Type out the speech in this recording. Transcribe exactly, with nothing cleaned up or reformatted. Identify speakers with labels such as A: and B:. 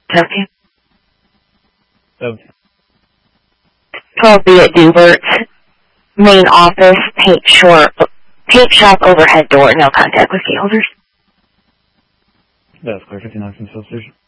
A: Talk to you.
B: Of
A: twelve B at Dubert's. Main office, paint shop, paint shop overhead door, no contact with key holders.
B: that's clear, fifty-nine from Phil Station.